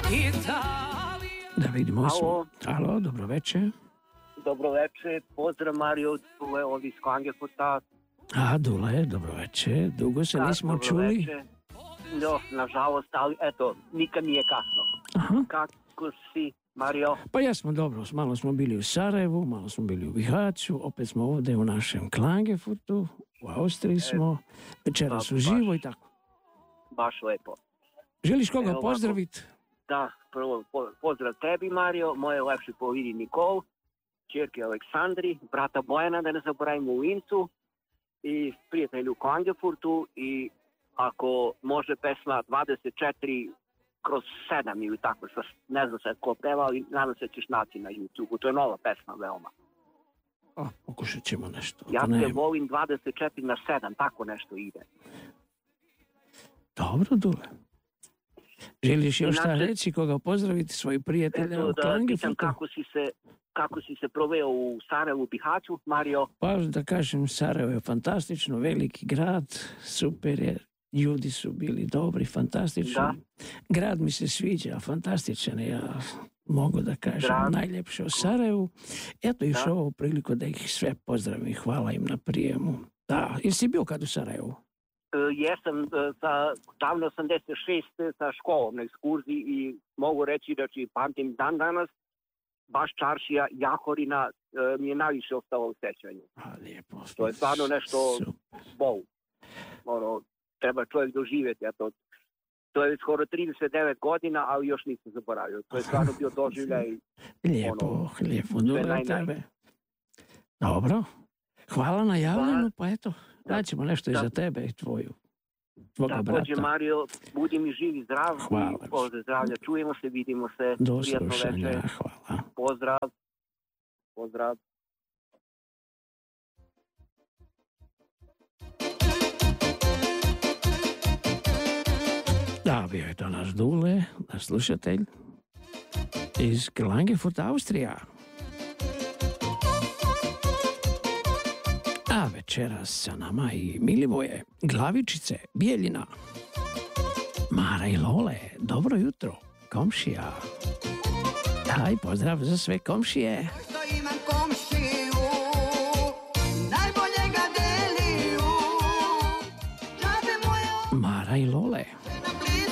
Da vidimo osmo. Alo, dobro večer. Dobro večer, pozdrav Mario, Dule, ovdje iz Klagenfurta. Dule, dobro večer, dugo se nismo čuli. No, nažalost, ali eto, nikad nije kasno. Aha. Kako si, Mario? Pa ja smo dobro, malo smo bili u Sarajevu, malo smo bili u Bihaću, opet smo ovdje u našem Klagenfurtu, u Austriji smo, večeras uživo i tako. Baš lepo. Želiš koga pozdraviti? Da, prvo pozdrav tebi, Mario, moje lepše povidi Nikol, čerke Aleksandri, brata Bojana, da ne zaboravimo u Incu, i prijatelju u Klagenfurtu, i ako može pesma 24/7 ili tako, ne znam sad ko peva, ali nadam se ćeš naći na YouTube-u, to je nova pesma veoma. Pokušat ćemo nešto. Ja te volim 24/7, tako nešto ide. Dobro, Dule. Želiš još šta reći, koga pozdraviti, svoji prijatelja u Klagenfurtu? Kako si se proveo u Sarajevu, Bihaću, Mario? Pa da kažem, Sarajevo je fantastično, veliki grad, super je, ljudi su bili dobri, fantastični. Da. Grad mi se sviđa, fantastičan je, ja mogu da kažem, najljepše u Sarajevu. Eto, išao ovu priliku da ih sve pozdravim, hvala im na prijemu. Da, jesi bio kad u Sarajevu? Jesam davno 86. sa školom na ekskurziji i mogu reći da ću pamtim dan danas, baš čaršija Jahorina mi je najviše ostalo u sećanju. Lijepo. To je stvarno nešto wow. Treba čovjek doživjeti. To je skoro 39 godina, ali još nisam zaboravio. To je stvarno bio doživljaj. Lijepo, dobro tebe. Dobro. Hvala na javljenu, pa eto, naćemo nešto i za tebe i tvoga brata. Također, Mario, budi mi živ i zdrav. Hvala. Pozdrav, zdravlja, čujemo se, vidimo se. Do slušanja, hvala. Pozdrav. Da, bio je to naš Dule, naš slušatelj iz Klagenfurt, Austrija. A večeras sa nama i Milivoje, Glavičice, Bijeljina, Mara i Lole, dobro jutro, komšija. Daj pozdrav za sve komšije.